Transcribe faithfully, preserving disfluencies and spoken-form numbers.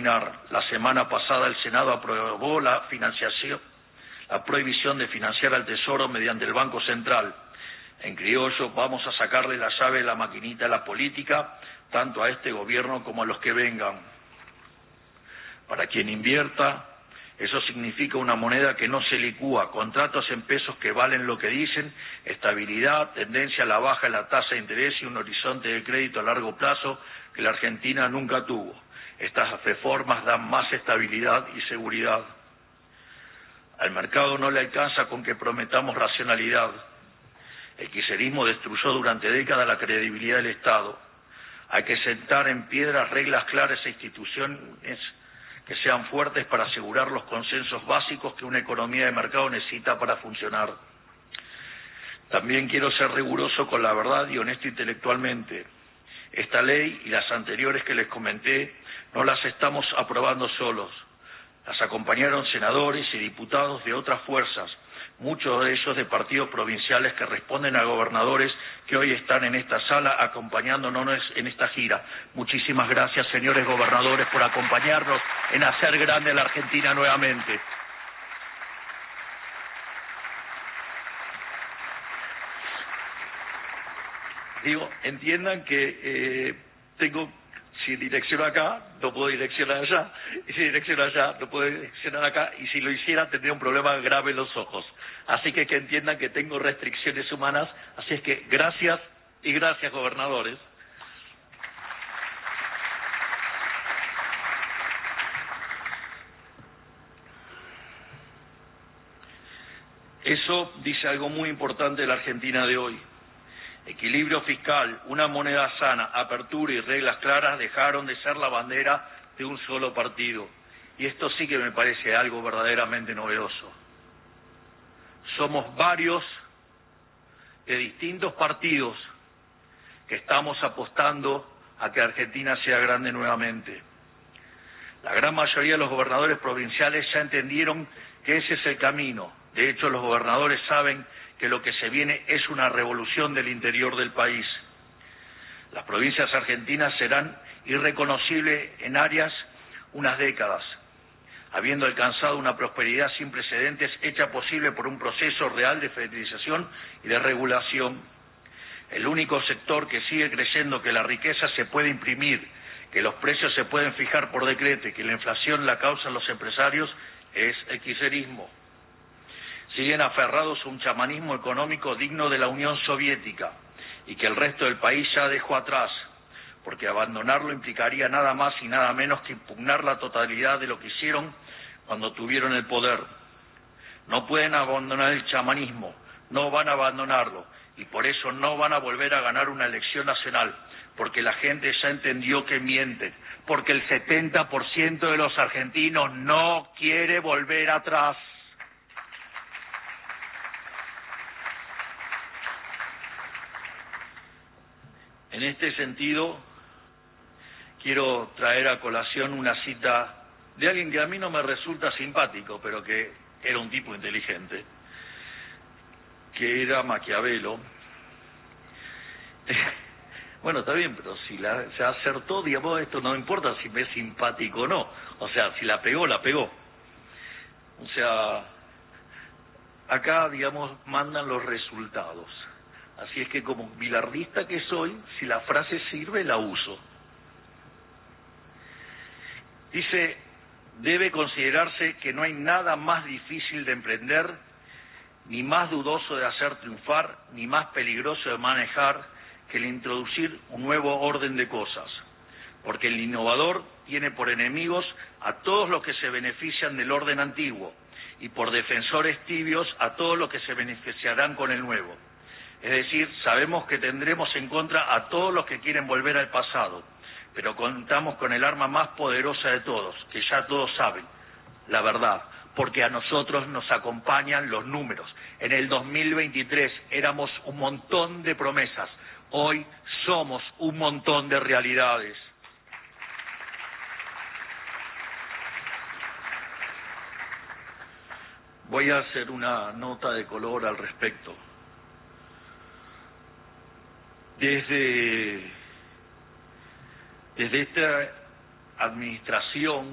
terminar. La semana pasada el Senado aprobó la financiación, la prohibición de financiar al Tesoro mediante el Banco Central. En criollo, vamos a sacarle la llave de la maquinita a la política, tanto a este gobierno como a los que vengan. Para quien invierta, eso significa una moneda que no se licúa, contratos en pesos que valen lo que dicen, estabilidad, tendencia a la baja en la tasa de interés y un horizonte de crédito a largo plazo que la Argentina nunca tuvo. Estas reformas dan más estabilidad y seguridad. Al mercado no le alcanza con que prometamos racionalidad. El kirchnerismo destruyó durante décadas la credibilidad del Estado. Hay que sentar en piedra reglas claras e instituciones que sean fuertes para asegurar los consensos básicos que una economía de mercado necesita para funcionar. También quiero ser riguroso con la verdad y honesto intelectualmente. Esta ley y las anteriores que les comenté no las estamos aprobando solos. Las acompañaron senadores y diputados de otras fuerzas, muchos de ellos de partidos provinciales que responden a gobernadores que hoy están en esta sala acompañándonos en esta gira. Muchísimas gracias, señores gobernadores, por acompañarnos en hacer grande la Argentina nuevamente. Digo, entiendan que eh, tengo, si direcciono acá, no puedo direccionar allá, y si direcciono allá, no puedo direccionar acá, y si lo hiciera tendría un problema grave en los ojos. Así que que entiendan que tengo restricciones humanas, así es que gracias y gracias, gobernadores. Eso dice algo muy importante de la Argentina de hoy. Equilibrio fiscal, una moneda sana, apertura y reglas claras dejaron de ser la bandera de un solo partido. Y esto sí que me parece algo verdaderamente novedoso. Somos varios de distintos partidos que estamos apostando a que Argentina sea grande nuevamente. La gran mayoría de los gobernadores provinciales ya entendieron que ese es el camino. De hecho, los gobernadores saben que lo que se viene es una revolución del interior del país. Las provincias argentinas serán irreconocibles en áreas unas décadas, habiendo alcanzado una prosperidad sin precedentes hecha posible por un proceso real de federalización y de regulación. El único sector que sigue creyendo que la riqueza se puede imprimir, que los precios se pueden fijar por decreto y que la inflación la causan los empresarios es el kirchnerismo. Siguen aferrados a un chamanismo económico digno de la Unión Soviética y que el resto del país ya dejó atrás, porque abandonarlo implicaría nada más y nada menos que impugnar la totalidad de lo que hicieron cuando tuvieron el poder. No pueden abandonar el chamanismo, no van a abandonarlo, y por eso no van a volver a ganar una elección nacional, porque la gente ya entendió que mienten, porque el setenta por ciento de los argentinos no quiere volver atrás. En este sentido, quiero traer a colación una cita de alguien que a mí no me resulta simpático, pero que era un tipo inteligente, que era Maquiavelo. Bueno, está bien, pero si la, se acertó, digamos, esto no importa si me es simpático o no. O sea, si la pegó, la pegó. O sea, acá, digamos, mandan los resultados. Así es que como bilardista que soy, si la frase sirve, la uso. Dice, debe considerarse que no hay nada más difícil de emprender, ni más dudoso de hacer triunfar, ni más peligroso de manejar que el introducir un nuevo orden de cosas. Porque el innovador tiene por enemigos a todos los que se benefician del orden antiguo y por defensores tibios a todos los que se beneficiarán con el nuevo. Es decir, sabemos que tendremos en contra a todos los que quieren volver al pasado, pero contamos con el arma más poderosa de todos, que ya todos saben, la verdad, porque a nosotros nos acompañan los números. En el dos mil veintitrés éramos un montón de promesas, hoy somos un montón de realidades. Voy a hacer una nota de color al respecto. Desde, desde esta administración